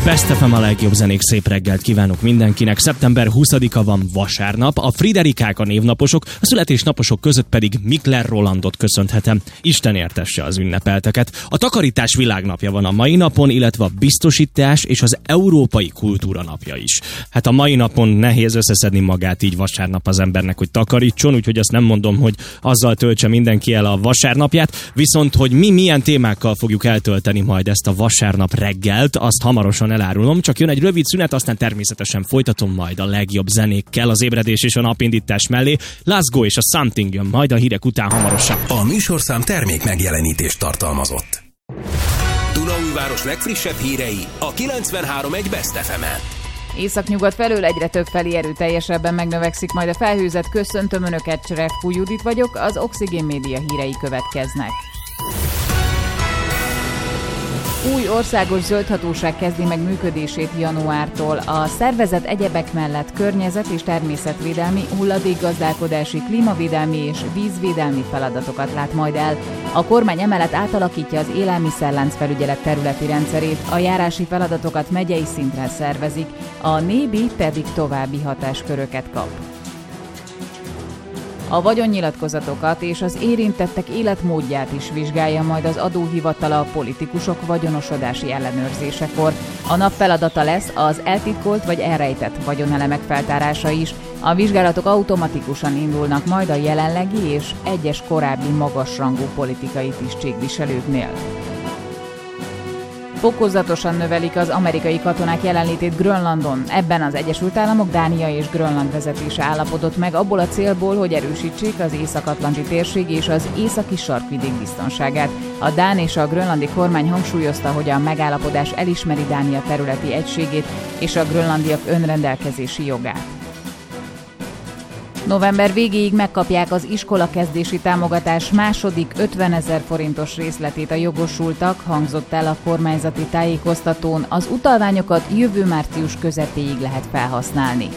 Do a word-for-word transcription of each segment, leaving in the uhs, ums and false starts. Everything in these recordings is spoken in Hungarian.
Best ef em, a legjobb zenék, szép reggelt kívánok mindenkinek. szeptember huszadika van, vasárnap, a Friderikák a névnaposok, a születésnaposok között pedig Mikler Rolandot köszönhetem. Isten értesse az ünnepelteket. A takarítás világnapja van a mai napon, illetve a biztosítás és az európai kultúra napja is. Hát a mai napon nehéz összeszedni magát így vasárnap az embernek, hogy takarítson, úgyhogy azt nem mondom, hogy azzal töltse mindenki el a vasárnapját, viszont hogy mi milyen témákkal fogjuk eltölteni majd ezt a vasárnap reggelt, azt hamarosan elárulom, csak jön egy rövid szünet, aztán természetesen folytatom majd a legjobb zenékkel az ébredés és a napindítás mellé. Let's Go és a Something jön majd a hírek után hamarosan. A műsorszám termék megjelenítést tartalmazott. Dunaújváros legfrissebb hírei a kilencvenhárom egész egy Best ef emen. Északnyugat felől egyre több felé erőteljesebben megnövekszik majd a felhőzet. Köszöntöm Önöket, Cserefú Judit vagyok, az Oxigén Média hírei következnek. Új országos zöldhatóság kezdi meg működését januártól. A szervezet egyebek mellett környezet- és természetvédelmi, hulladékgazdálkodási, klímavédelmi és vízvédelmi feladatokat lát majd el. A kormány emellett átalakítja az élelmiszerlánc felügyelet területi rendszerét, a járási feladatokat megyei szintre szervezik, a nébi pedig további hatásköröket kap. A vagyonnyilatkozatokat és az érintettek életmódját is vizsgálja majd az adóhivatala a politikusok vagyonosodási ellenőrzésekor. A nap feladata lesz az eltitkolt vagy elrejtett vagyonelemek feltárása is. A vizsgálatok automatikusan indulnak majd a jelenlegi és egyes korábbi magasrangú politikai tisztségviselőknél. Fokozatosan növelik az amerikai katonák jelenlétét Grönlandon. Ebben az Egyesült Államok, Dánia és Grönland vezetése állapodott meg abból a célból, hogy erősítsék az észak-atlanti térség és az északi sarkvidék biztonságát. A dán és a grönlandi kormány hangsúlyozta, hogy a megállapodás elismeri Dánia területi egységét és a grönlandiak önrendelkezési jogát. November végéig megkapják az iskolakezdési támogatás második ötvenezer forintos részletét a jogosultak, hangzott el a kormányzati tájékoztatón. Az utalványokat jövő március közepéig lehet felhasználni.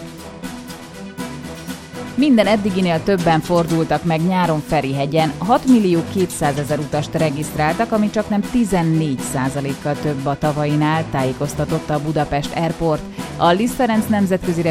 Minden eddiginél többen fordultak meg nyáron Ferihegyen. hat millió kétszázezer utast regisztráltak, ami csaknem tizennégy százalékkal több a tavainál, tájékoztatott a Budapest Airport. A Liszt Ferenc nemzetközi